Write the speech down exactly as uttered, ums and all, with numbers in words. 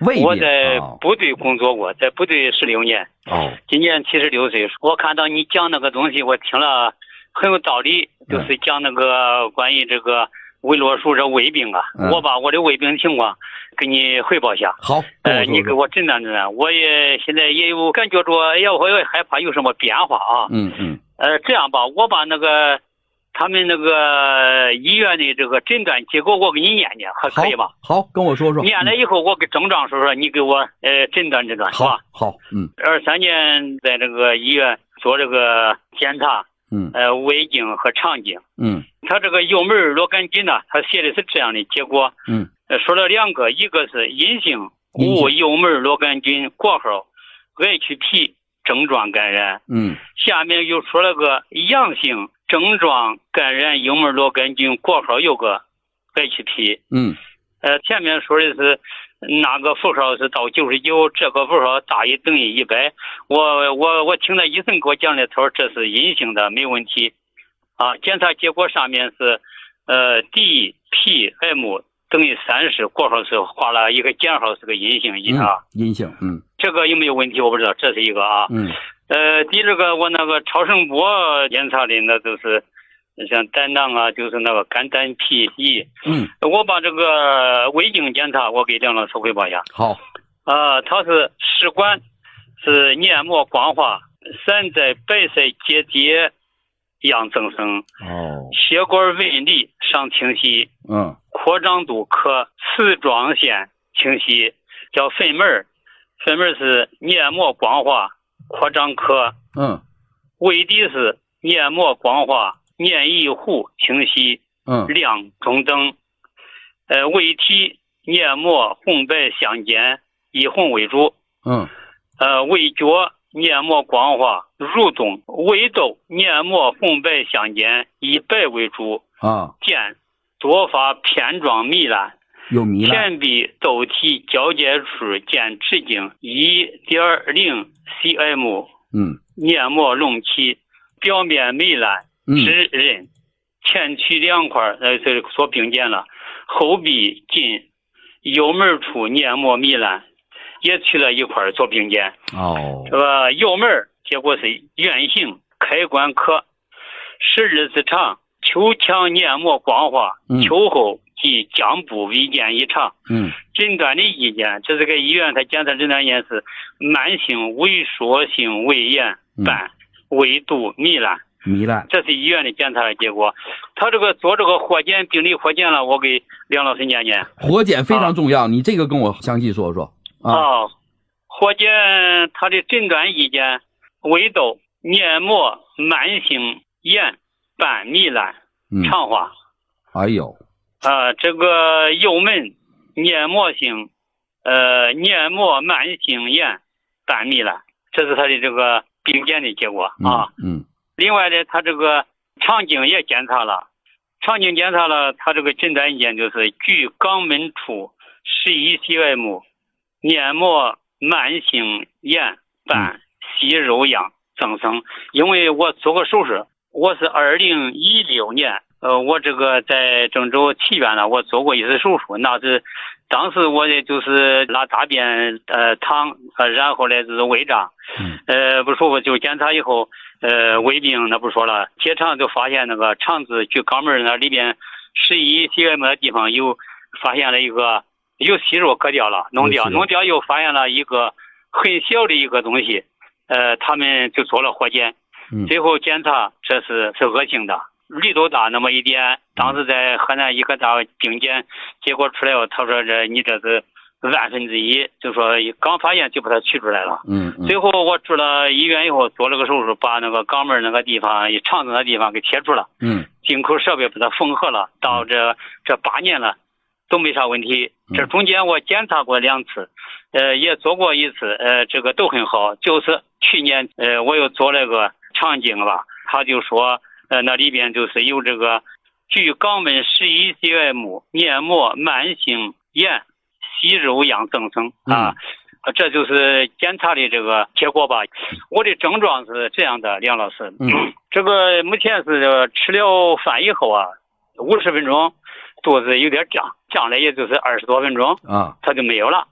胃病。 我在部队工作过，在部队十六年。 哦。 今年七十六岁。我看到你讲那个东西，我听了很有道理，就是讲那个关于这个维罗叔这胃病啊， 嗯、 我把我的胃病情况给你汇报一下。 好， 呃，你给我诊断诊断。我也现在也有感觉着，哎呀，我也害怕有什么变化啊。 嗯嗯。 呃，这样吧，我把那个他们那个医院的这个诊断结果我给你念念，还可以吧？ 好，好，跟我说说。 念了以后，我给症状说说，你给我呃诊断诊断，是吧？ 好，嗯。 二三年在这个医院做这个检查。 嗯， 呃，胃镜和肠镜， 嗯， 他这个幽门螺杆菌呢，他写的是这样的结果， 嗯， 呃，说了两个，一个是阴性无幽门螺杆菌括号 H P 症状感染， 嗯， 下面又说了个阳性症状感染幽门螺杆菌括号有个 H P， 嗯， 呃，前面说的是那个符号是到九十九，这个符号大于等于一百。我我我听了医生给我讲的，他说这是阴性的，没问题。啊，检查结果上面是呃 D P M 等于三十，括号是画了一个减号，是个阴性一啊、 嗯。阴性，嗯。 这个有没有问题我不知道，这是一个啊。 嗯。 呃，第二个我那个超声波检查的那都是。像胆囊啊，就是那个肝胆脾胰。 嗯， 我把这个胃镜检查，我给梁老师汇报一下。 好。 啊、呃，它是食管是黏膜光滑，散在白色结节样增生。 哦。血管纹理上清晰。 嗯。 扩张度可丝状线清晰，叫粪门。粪门是黏膜光滑，扩张可。 嗯。 胃底是黏膜光滑。黏液糊清晰， 嗯， 亮中等，呃，胃体黏膜红白相间，以红为主， 嗯， 呃，胃角黏膜光滑蠕动，胃窦黏膜红白相间，以白为主， 啊， 见多发片状糜烂， 有糜烂， 前壁窦体交界处见直径一点零 cm， 嗯， 黏膜隆起，表面糜烂。指认前区两块呃这所并肩了，后壁近幽门处黏膜糜烂，也去了一块做并肩。 哦， 这个幽门结果是圆形，开关可，十日之长，球腔黏膜光滑，球后及浆部微见异常。 嗯， 诊断的意见，这是个医院他检测诊断意见是慢性萎缩性胃炎伴胃肚糜烂。 糜烂， 这是医院的检查的结果。他这个做这个活检，病理活检了，我给梁老师念念。 活检非常重要，啊、你这个跟我详细说说。啊， 哦、活检他的诊断意见：胃窦黏膜慢性炎伴糜烂，肠化。 哎呦， 啊、呃，这个幽门黏膜性呃黏膜慢性炎伴糜烂，这是他的这个病检的结果啊。 嗯。嗯， 另外呢，他这个肠镜也检查了，肠镜检查了，他这个诊断意见就是距肛门处十一 cm， 黏膜慢性炎伴息肉样增生。因为我做过手术，我是二零一六年，呃，我这个在郑州祈愿呢，我做过一次手术，那是当时我也就是拉大便呃淌，呃，然后呢就是胃胀，呃不舒服就检查以后。呃，胃病那不说了，结肠就发现那个肠子距肛门那里边十一 cm 的地方有发现了一个有息肉割掉了，弄掉，弄掉又发现了一个很小的一个东西，呃，他们就做了活检，最后检查这是是恶性的，绿豆大那么一点，当时在河南医科大病检结果出来后，他说这你这是。万分之一，就说刚发现就把它取出来了。 嗯，嗯最后我住了医院以后做了个手术，把那个肛门那个地方、肠子那地方给切除了。 嗯， 进口设备把它缝合了，到这这八年了都没啥问题。这中间我检查过两次，呃，也做过一次，呃，这个都很好。就是去年，呃，我又做了个肠镜吧，他就说，呃，那里边就是有这个距肛门十一 cm 黏膜慢性炎。息肉样增生啊、嗯，这就是检查的这个结果吧。我的症状是这样的，梁老师， 嗯， 这个目前是吃了饭以后啊，五十分钟肚子有点胀，胀了也就是二十多分钟啊， 它就没有了。